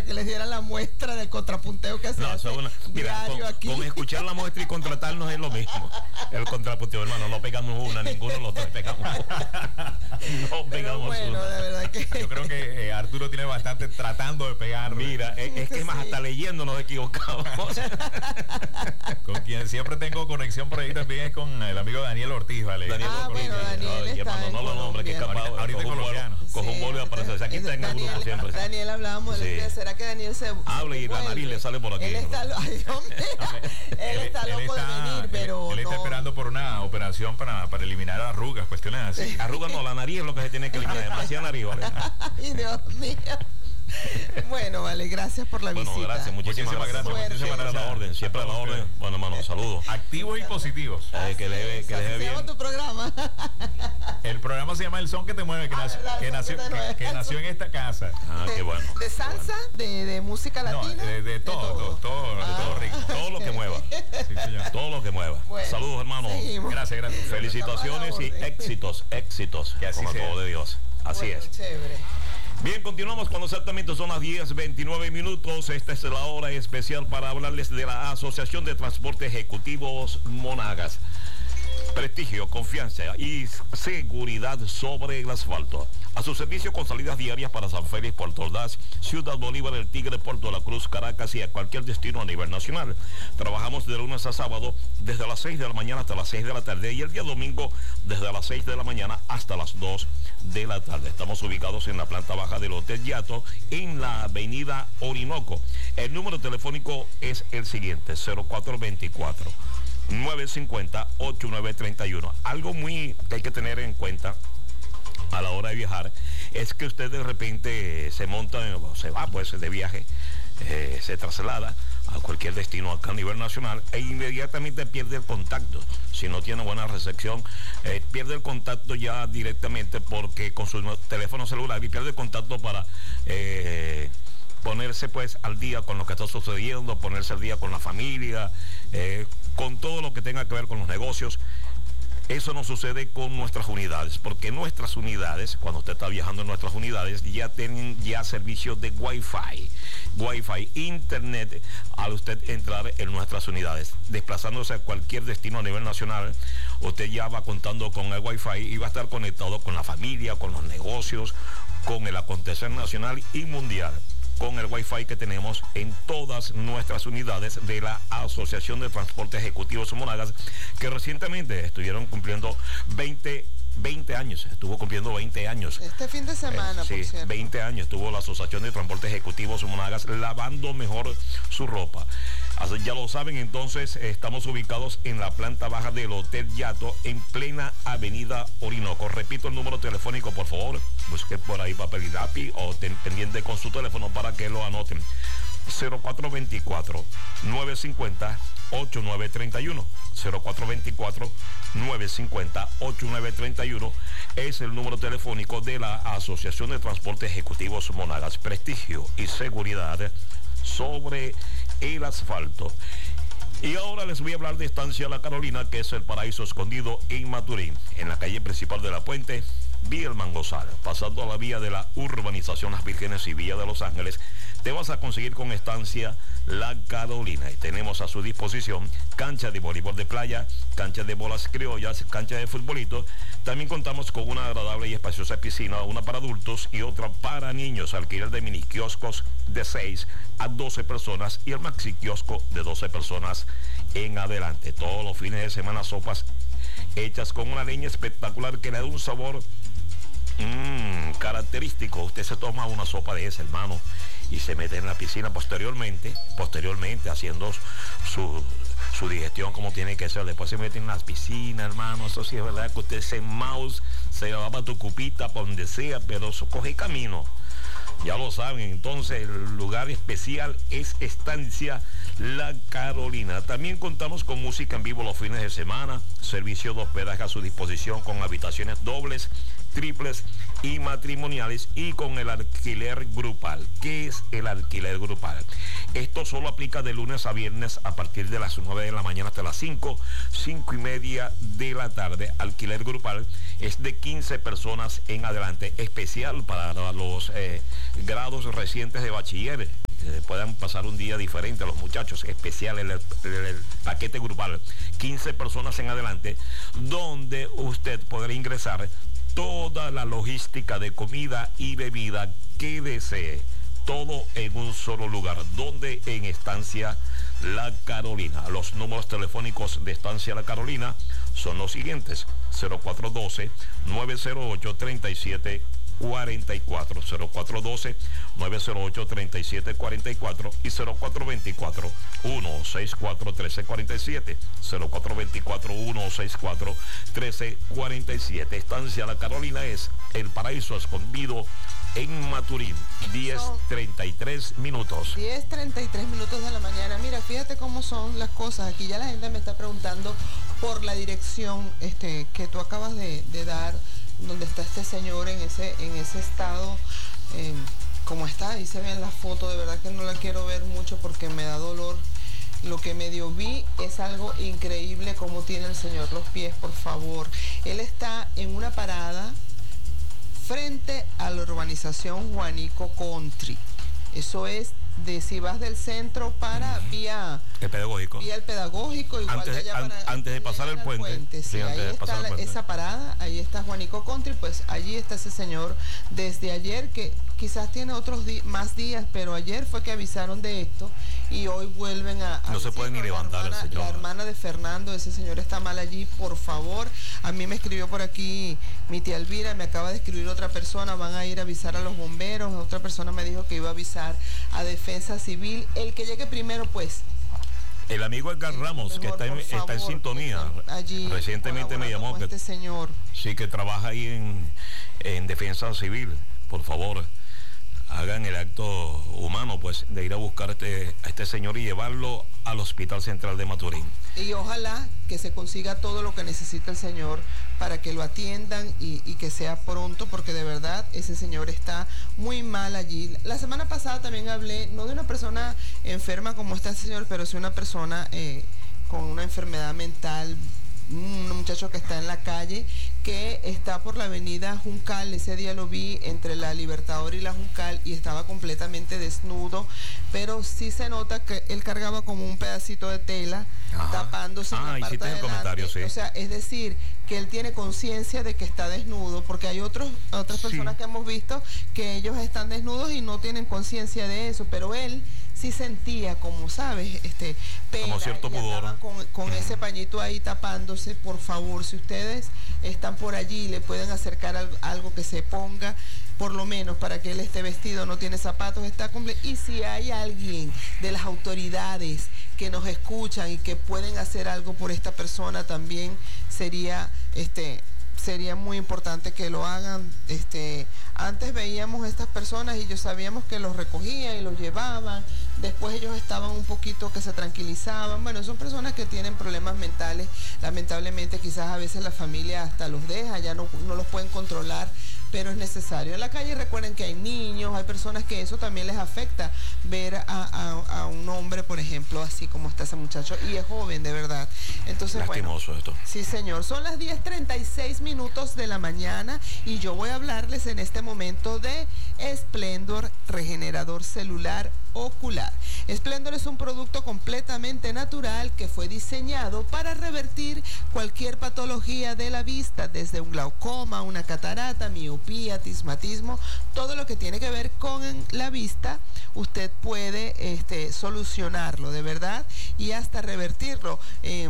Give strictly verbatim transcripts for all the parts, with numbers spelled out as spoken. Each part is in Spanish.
que les dieran la muestra del contrapunteo que se no, hace una, mira, diario con, aquí. Con escuchar la muestra y contratarnos es lo mismo. El contrapunteo, hermano, no pegamos una, ninguno de los tres pegamos. No pegamos bueno, una. De verdad que... Yo creo que eh, Arturo tiene bastante tratando de pegar. Mira, es, es que más sí. Hasta leyendo nos equivocamos. Con quien siempre tengo conexión por ahí también es con el amigo Daniel Ortiz, ¿vale? Daniel ah, Ortiz. Bueno, Daniel no, está hermano, no lo nombre, que es capaz. Ahorita, ahorita con colombiano. Con sí, un bolo aparece. Aquí está en el grupo siempre. Daniel, hablábamos de sí. ¿Será que Daniel se hable y la nariz le sale por aquí? Él está, ay, Dios mío. él está loco él está, de venir, pero él, él no. está esperando por una operación para, para eliminar arrugas, cuestiones así. Sí. Arrugas no, la nariz es lo que se tiene que eliminar. Demasiada nariz, ¿vale? Ay, Dios mío. Bueno, vale, gracias por la bueno, visita. Gracias, muchísimas gracias. Muchísimas gracias a la orden, siempre a la orden. Bueno, hermano, saludos. Activos y positivos. Eh, que le que le bien. Tu programa. El programa se llama El Son que te mueve, que, ah, nació, que, nació, que, que nació en esta casa. Ah, de, qué bueno. ¿De salsa? Bueno. De, ¿De música latina? No, de, de, todo, de todo, todo, ah, de todo rico. Todo lo que mueva. Sí, señor. Todo lo que mueva. Bueno, saludos, hermano. Seguimos. Gracias, gracias. Felicitaciones y éxitos, éxitos. Que así como sea. todo de Dios. Así bueno, es. Chévere. Bien, continuamos cuando exactamente son las diez veintinueve minutos. Esta es la hora especial para hablarles de la Asociación de Transporte Ejecutivos Monagas. Prestigio, confianza y seguridad sobre el asfalto. A su servicio con salidas diarias para San Félix, Puerto Ordaz, Ciudad Bolívar, El Tigre, Puerto La Cruz, Caracas y a cualquier destino a nivel nacional. Trabajamos de lunes a sábado desde las seis de la mañana hasta las seis de la tarde y el día domingo desde las seis de la mañana hasta las dos de la tarde. Estamos ubicados en la planta baja del Hotel Yato en la avenida Orinoco. El número telefónico es el siguiente, cero cuatro veinticuatro, nueve cincuenta, ochenta y nueve treinta y uno. Algo muy que hay que tener en cuenta a la hora de viajar es que usted de repente se monta, se va pues de viaje, eh, se traslada a cualquier destino acá a nivel nacional e inmediatamente pierde el contacto. Si no tiene buena recepción, eh, pierde el contacto ya directamente porque con su teléfono celular y pierde el contacto para eh, ponerse pues al día con lo que está sucediendo, ponerse al día con la familia, eh, con todo lo que tenga que ver con los negocios. Eso no sucede con nuestras unidades, porque nuestras unidades, cuando usted está viajando en nuestras unidades, ya tienen ya servicios de Wi-Fi, Wi-Fi, Internet, al usted entrar en nuestras unidades. Desplazándose a cualquier destino a nivel nacional, usted ya va contando con el Wi-Fi y va a estar conectado con la familia, con los negocios, con el acontecer nacional y mundial, con el Wi-Fi que tenemos en todas nuestras unidades de la Asociación de Transporte Ejecutivos Monagas, que recientemente estuvieron cumpliendo veinte, veinte años, estuvo cumpliendo veinte años. Este fin de semana, eh, sí, por cierto. veinte años tuvo la Asociación de Transporte Ejecutivos Monagas lavando mejor su ropa. Así ya lo saben, entonces estamos ubicados en la planta baja del Hotel Yato en plena avenida Orinoco. Repito el número telefónico, por favor, busquen por ahí papel y lápiz o ten pendiente con su teléfono para que lo anoten. cero cuatro veinticuatro, nueve cincuenta, ochenta y nueve treinta y uno. cero cuatro veinticuatro, nueve cincuenta, ochenta y nueve treinta y uno es el número telefónico de la Asociación de Transporte Ejecutivos Monagas. Prestigio y seguridad sobre el asfalto. Y ahora les voy a hablar de Estancia La Carolina, que es el paraíso escondido en Maturín, en la calle principal de La Puente, vía El Mangosal, pasando a la vía de la urbanización Las Vírgenes y vía de Los Ángeles. Te vas a conseguir con Estancia La Carolina y tenemos a su disposición cancha de voleibol de playa, cancha de bolas criollas, cancha de futbolito. También contamos con una agradable y espaciosa piscina, una para adultos y otra para niños, alquiler de mini kioscos de seis a doce personas y el maxi kiosco de doce personas en adelante. Todos los fines de semana sopas hechas con una leña espectacular que le da un sabor mmm, característico. Usted se toma una sopa de esa, hermano, y se mete en la piscina posteriormente, posteriormente haciendo su, su digestión como tiene que ser. Después se mete en las piscinas, hermano. Eso sí es verdad que usted se mouse, se va para tu cupita, para donde sea, pero eso coge camino. Ya lo saben, entonces el lugar especial es Estancia La Carolina. También contamos con música en vivo los fines de semana, servicio de hospedaje a su disposición con habitaciones dobles, triples y matrimoniales y con el alquiler grupal. ¿Qué es el alquiler grupal? Esto solo aplica de lunes a viernes a partir de las nueve de la mañana hasta las cinco, cinco y media de la tarde. Alquiler grupal es de quince personas en adelante, especial para los eh, grados recientes de bachiller, eh, puedan pasar un día diferente a los muchachos, especial el, el, el paquete grupal, quince personas en adelante, donde usted podrá ingresar toda la logística de comida y bebida que desee, todo en un solo lugar, donde en Estancia La Carolina. Los números telefónicos de Estancia La Carolina son los siguientes: cero cuatro uno dos, nueve cero ocho, tres siete cuatro cuatro, cero cuatro uno dos, nueve cero ocho, tres siete cuatro cuatro y cero cuatro dos cuatro, uno seis cuatro, uno tres cuatro siete, cero cuatro dos cuatro, uno seis cuatro, uno tres cuatro siete. Estancia La Carolina es el paraíso escondido en Maturín. Diez treinta y tres minutos. diez treinta y tres minutos de la mañana. Mira, fíjate cómo son las cosas. Aquí ya la gente me está preguntando por la dirección este, que tú acabas de, de dar, donde está este señor en ese, en ese estado, eh, como está. Ahí se ve en la foto. De verdad que no la quiero ver mucho porque me da dolor. Lo que medio vi es algo increíble como tiene el señor los pies, por favor. Él está en una parada frente a la urbanización Juanico Country. Eso es de si vas del centro para vía el pedagógico. Vía el pedagógico, igual antes, de allá an, para, antes de pasar el puente. puente. Sí, sí, ahí está la, esa parada, ahí está Juanico Country, pues allí está ese señor desde ayer, que quizás tiene otros di más días, pero ayer fue que avisaron de esto y hoy vuelven a... a no se puede ni levantar hermana, el señor. La hermana de Fernando, ese señor está mal allí, por favor. A mí me escribió por aquí mi tía Elvira, me acaba de escribir otra persona, van a ir a avisar a los bomberos, otra persona me dijo que iba a avisar a Defensa Civil. El que llegue primero, pues... El amigo Edgar Ramos, mejor, que está en, favor, está en sintonía, allí, recientemente me llamó, que, este señor. sí, que trabaja ahí en, en Defensa Civil. Por favor, hagan el acto humano, pues, de ir a buscar a este, a este señor y llevarlo al Hospital Central de Maturín. Y ojalá que se consiga todo lo que necesita el señor para que lo atiendan y, y que sea pronto, porque de verdad ese señor está muy mal allí. La semana pasada también hablé, no de una persona enferma como está el señor, pero sí una persona eh, con una enfermedad mental, un muchacho que está en la calle, que está por la avenida Juncal. Ese día lo vi entre la Libertador y la Juncal y estaba completamente desnudo, pero sí se nota que él cargaba como un pedacito de tela, ajá, tapándose ah, en la parte de adelante. Sí. O sea, es decir, que él tiene conciencia de que está desnudo, porque hay otros, otras personas sí. que hemos visto que ellos están desnudos y no tienen conciencia de eso, pero él sí sentía, como sabes, este, pena, como cierto pudor. Con, con ese pañito ahí tapándose. Por favor, si ustedes están por allí, le pueden acercar algo, algo que se ponga, por lo menos para que él esté vestido, no tiene zapatos, está completo. Y si hay alguien de las autoridades que nos escuchan y que pueden hacer algo por esta persona, también sería este sería muy importante que lo hagan. Este, antes veíamos a estas personas y yo sabíamos que los recogían y los llevaban, después ellos estaban un poquito que se tranquilizaban. Bueno, son personas que tienen problemas mentales, lamentablemente quizás a veces la familia hasta los deja, ya no, no los pueden controlar, pero es necesario. En la calle recuerden que hay niños, hay personas que eso también les afecta, ver a, a, a un hombre, por ejemplo, así como está ese muchacho, y es joven de verdad. Entonces, lastimoso bueno, esto. Sí, señor. Son las diez treinta y seis minutos de la mañana y yo voy a hablarles en este momento de Splendor Regenerador Celular Ocular. Splendor es un producto completamente natural que fue diseñado para revertir cualquier patología de la vista, desde un glaucoma, una catarata, miopía, astigmatismo, todo lo que tiene que ver con la vista, usted puede este, solucionarlo de verdad y hasta revertirlo. Eh,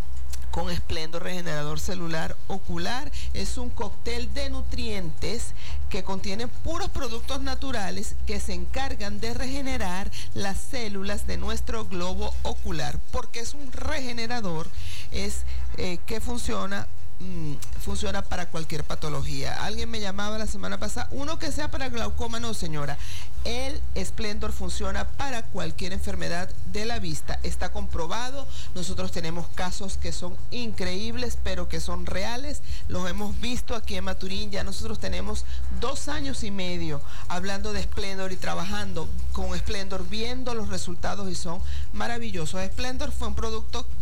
con Splendor Regenerador Celular Ocular. Es un cóctel de nutrientes que contiene puros productos naturales que se encargan de regenerar las células de nuestro globo ocular, porque es un regenerador, es eh, que funciona funciona para cualquier patología. Alguien me llamaba la semana pasada, uno que sea para glaucoma. No, señora, el Splendor funciona para cualquier enfermedad de la vista, está comprobado. Nosotros tenemos casos que son increíbles, pero que son reales, los hemos visto aquí en Maturín. Ya nosotros tenemos dos años y medio hablando de Splendor y trabajando con Splendor, viendo los resultados y son maravillosos. Splendor fue un producto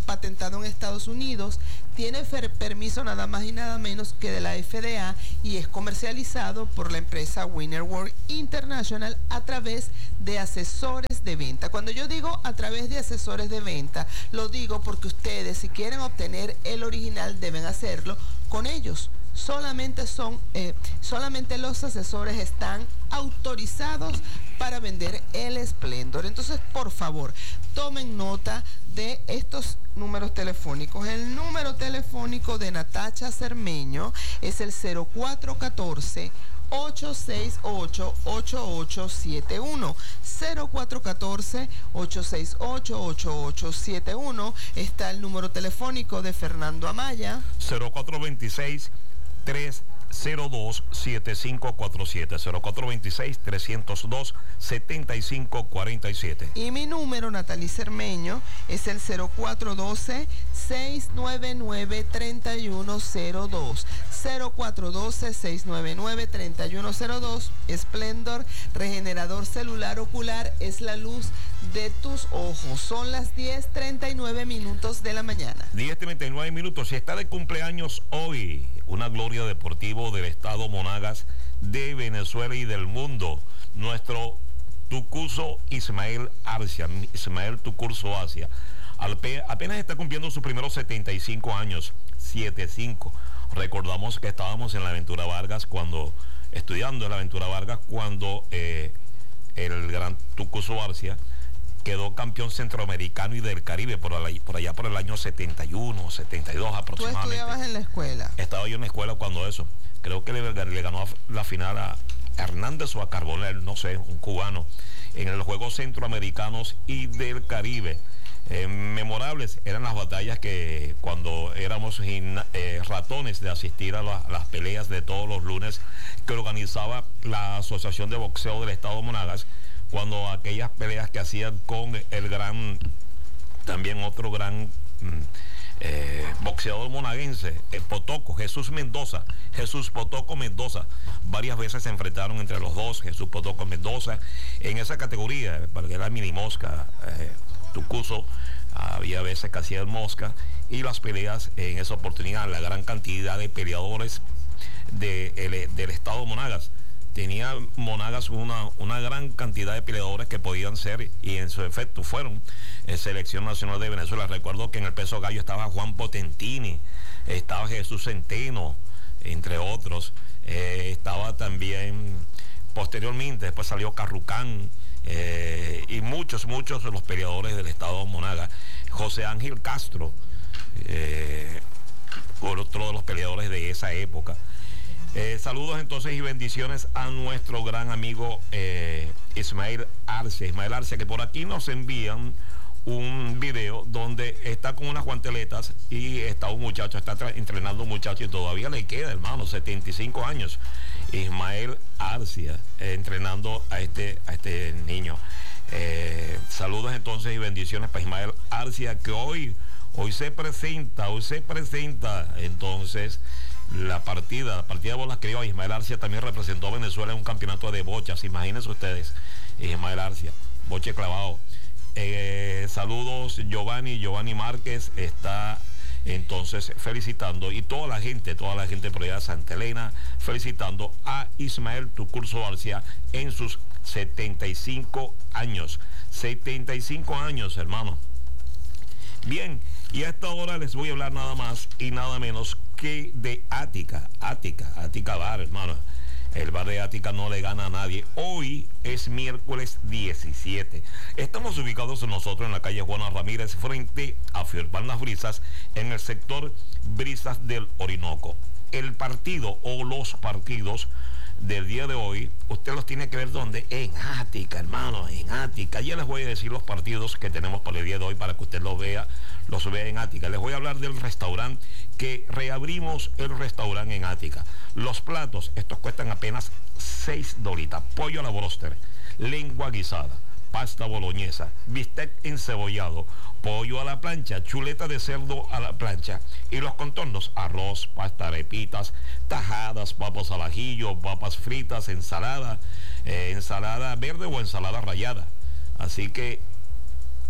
patentado en Estados Unidos, tiene permiso nada más y nada menos que de la F D A y es comercializado por la empresa Winner World International a través de asesores de venta. Cuando yo digo a través de asesores de venta, lo digo porque ustedes, si quieren obtener el original, deben hacerlo con ellos. Solamente son, eh, solamente los asesores están autorizados para vender el Splendor. Entonces, por favor, tomen nota de estos números telefónicos. El número telefónico de Natacha Cermeño es el cero cuatro uno cuatro, ocho seis ocho, ocho ocho siete uno. cero cuatro uno cuatro, ocho seis ocho, ocho ocho siete uno. Está el número telefónico de Fernando Amaya. cero cuatro dos seis, tres cero dos, siete cinco cuatro siete. cero cuatro dos seis, tres cero dos, siete cinco cuatro siete. Y mi número, Natalie Cermeño, es el cero cuatro uno dos, seis nueve nueve, tres uno cero dos. cero cuatro uno dos, seis nueve nueve, tres uno cero dos. Splendor, regenerador celular ocular, es la luz de tus ojos. Son las diez treinta y nueve minutos de la mañana. diez treinta y nueve minutos. Si está de cumpleaños hoy, una gloria deportivo del estado Monagas, de Venezuela y del mundo, nuestro Tucuso Ismael Arcia, Ismael Tucurso Arcia, apenas está cumpliendo sus primeros setenta y cinco años, setenta y cinco. Recordamos que estábamos en la Aventura Vargas cuando, estudiando en la Aventura Vargas, cuando eh, el gran Tucuso Arcia quedó campeón centroamericano y del Caribe por, la, por allá por el año setenta y uno, setenta y dos aproximadamente. ¿Tú estudiabas en la escuela? Estaba yo en la escuela cuando eso. Creo que le, le ganó la final a Hernández o a Carbonell, no sé, un cubano, en los Juegos Centroamericanos y del Caribe. Eh, memorables eran las batallas que cuando éramos eh, ratones de asistir a, la, a las peleas de todos los lunes que organizaba la Asociación de Boxeo del Estado Monagas, cuando aquellas peleas que hacían con el gran, también otro gran eh, boxeador monaguense, el Potoco, Jesús Mendoza, Jesús Potoco Mendoza, varias veces se enfrentaron entre los dos, Jesús Potoco Mendoza, en esa categoría, porque era mini mosca, eh, Tucuso, había veces que hacían mosca, y las peleas en esa oportunidad, la gran cantidad de peleadores de, el, del estado Monagas. Tenía Monagas una, una gran cantidad de peleadores que podían ser, y en su efecto fueron, en Selección Nacional de Venezuela. Recuerdo que en el peso gallo estaba Juan Potentini, estaba Jesús Centeno, entre otros. Eh, estaba también, posteriormente, después salió Carrucán, eh, y muchos, muchos de los peleadores del estado Monagas. José Ángel Castro, eh, otro de los peleadores de esa época. Eh, saludos entonces y bendiciones a nuestro gran amigo eh, Ismael Arcia. Ismael Arcia, que por aquí nos envían un video donde está con unas guanteletas y está un muchacho, está entrenando un muchacho y todavía le queda, hermano, setenta y cinco años. Ismael Arcia, eh, entrenando a este, a este niño. Eh, saludos entonces y bendiciones para Ismael Arcia, que hoy, hoy se presenta, hoy se presenta entonces la partida, la partida de bolas criollas. Ismael Arcia también representó a Venezuela en un campeonato de bochas, imagínense ustedes, Ismael Arcia, boche clavado. Eh, saludos Giovanni, Giovanni Márquez está entonces felicitando, y toda la gente, toda la gente por allá de Santa Elena, felicitando a Ismael Tucurso Arcia en sus setenta y cinco años, setenta y cinco años, hermano. Bien, y a esta hora les voy a hablar nada más y nada menos que de Ática, Ática, Ática Bar, hermano. El bar de Ática no le gana a nadie. Hoy es miércoles diecisiete. Estamos ubicados nosotros en la calle Juana Ramírez, frente a Fiorpan Las Brisas, en el sector Brisas del Orinoco. El partido o los partidos del día de hoy, usted los tiene que ver ¿dónde? En Ática, hermano, en Ática. Ya les voy a decir los partidos que tenemos para el día de hoy para que usted los vea, los vea en Ática. Les voy a hablar del restaurante, que reabrimos el restaurante en Ática. Los platos, estos cuestan apenas seis dolitas. Pollo a la broster, lengua guisada, pasta boloñesa, bistec encebollado, pollo a la plancha, chuleta de cerdo a la plancha, y los contornos: arroz, pasta, arepitas, tajadas, papas al ajillo, papas fritas, ensalada, eh, ensalada verde o ensalada rallada. Así que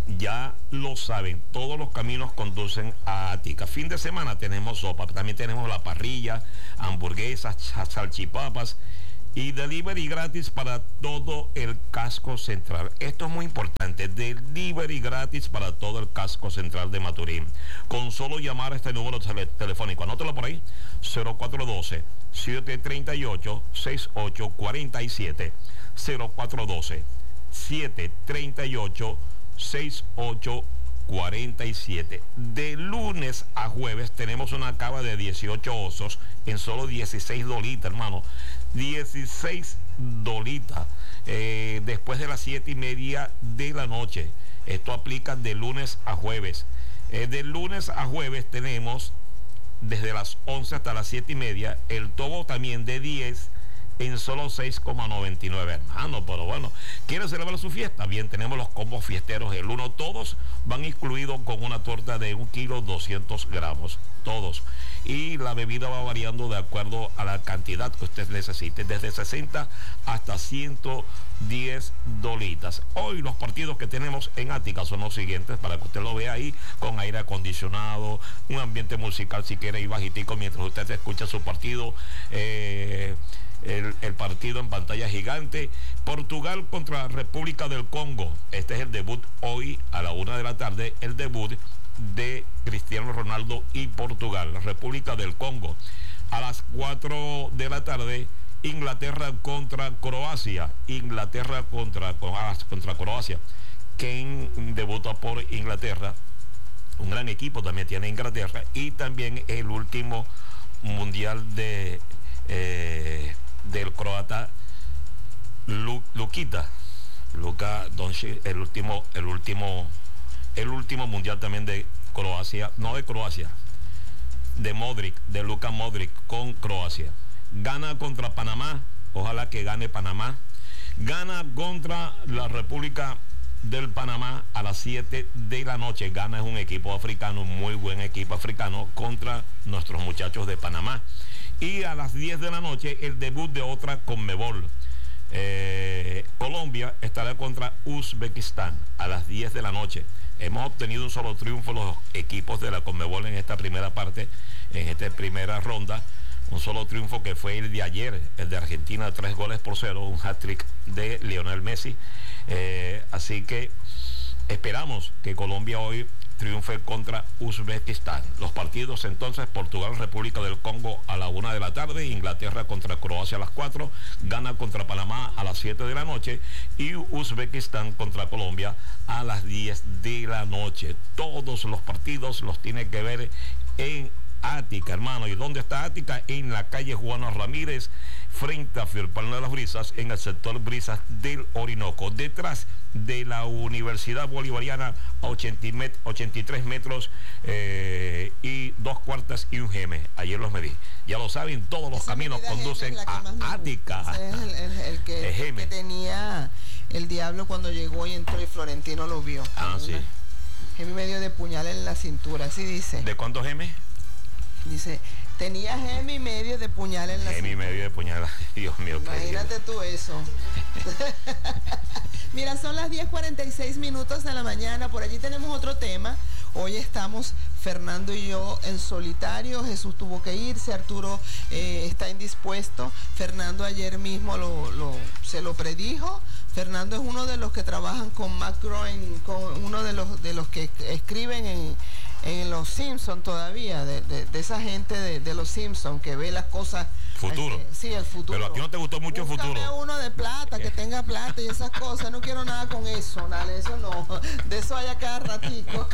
ya lo saben, todos los caminos conducen a Ática. Fin de semana tenemos sopa, también tenemos la parrilla, hamburguesas, salchipapas y delivery gratis para todo el casco central. Esto es muy importante, delivery gratis para todo el casco central de Maturín. Con solo llamar a este número tele telefónico, anótalo por ahí, cero cuatro uno dos, siete tres ocho, seis ocho cuatro siete, cero cuatro uno dos, siete tres ocho, seis ocho cuatro siete. De lunes a jueves tenemos una cava de dieciocho osos en solo dieciséis dolitas, hermano. dieciséis dolitas eh, después de las siete y media de la noche. Esto aplica de lunes a jueves. Eh, de lunes a jueves tenemos desde las once hasta las siete y media. El tobo también de diez en solo seis coma noventa y nueve, hermano. Pero bueno, ¿quiere celebrar su fiesta? Bien, tenemos los combos fiesteros el uno, todos van incluidos con una torta de un kilo doscientos gramos, todos, y la bebida va variando de acuerdo a la cantidad que usted necesite, desde sesenta hasta ciento diez dolitas. Hoy los partidos que tenemos en Ática son los siguientes, para que usted lo vea ahí, con aire acondicionado, un ambiente musical si quiere ir bajitico mientras usted escucha su partido. eh, El, el partido en pantalla gigante. Portugal contra República del Congo. Este es el debut hoy a la una de la tarde, el debut de Cristiano Ronaldo y Portugal. República del Congo. A las cuatro de la tarde, Inglaterra contra Croacia. Inglaterra contra, contra Croacia. Quien debuta por Inglaterra. Un gran equipo también tiene Inglaterra. Y también el último mundial de eh, del croata Lu, Lukita Luka Doncic, el último el último el último mundial también de Croacia, no de Croacia, de Modric, de Luka Modric con Croacia. Gana contra Panamá, ojalá que gane Panamá. Gana contra la República del Panamá a las siete de la noche. Gana es un equipo africano, muy buen equipo africano, contra nuestros muchachos de Panamá. Y a las diez de la noche el debut de otra Conmebol. Eh, Colombia estará contra Uzbekistán a las diez de la noche. Hemos obtenido un solo triunfo los equipos de la Conmebol en esta primera parte, en esta primera ronda. Un solo triunfo que fue el de ayer, el de Argentina, tres goles por cero, un hat-trick de Lionel Messi. Eh, así que esperamos que Colombia hoy triunfe contra Uzbekistán. Los partidos entonces: Portugal, República del Congo a la una de la tarde, Inglaterra contra Croacia a las cuatro, Ghana contra Panamá a las siete de la noche y Uzbekistán contra Colombia a las diez de la noche. Todos los partidos los tiene que ver en Ática, hermano. ¿Y dónde está Ática? En la calle Juana Ramírez, frente a Fiorpalma de las Brisas, en el sector Brisas del Orinoco, detrás de la Universidad Bolivariana, a ochenta y tres metros eh, y dos cuartas y un geme. Ayer los medí. Ya lo saben, todos los Esa caminos conducen a Ática. Ese es el, el, el, que, el que tenía el diablo cuando llegó y entró y Florentino lo vio. Ah, sí. Geme medio de puñal en la cintura, así dice. ¿De cuántos gemes? Dice, tenía geme y medio de puñal en la Geme y medio de puñal. Dios mío. Imagínate tú eso. Mira, son las diez cuarenta y seis minutos de la mañana. Por allí tenemos otro tema. Hoy estamos Fernando y yo en solitario. Jesús tuvo que irse, Arturo eh, está indispuesto. Fernando ayer mismo lo, lo, se lo predijo. Fernando es uno de los que trabajan con Matt Groening, con uno de los, de los que escriben en, en Los Simpsons todavía, de, de, de esa gente de, de Los Simpsons que ve las cosas. Futuro. Este, sí, el futuro. Pero a ti no te gustó mucho el futuro. Búscame uno de plata, que tenga plata y esas cosas. No quiero nada con eso, dale, eso no. De eso hay a cada ratico.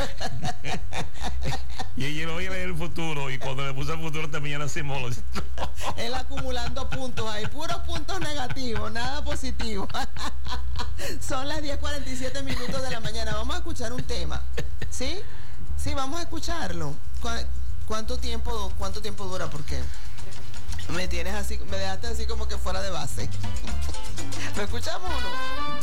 Y ella oye el futuro, y cuando le puse el futuro también era símbolo. Él acumulando puntos ahí, puros puntos negativos, nada positivo. Son las diez cuarenta y siete minutos de la mañana. Vamos a escuchar un tema. ¿Sí? Sí, vamos a escucharlo. ¿Cuánto tiempo, cuánto tiempo dura? Porque me tienes así, me dejaste así como que fuera de base. ¿Lo escuchamos o no?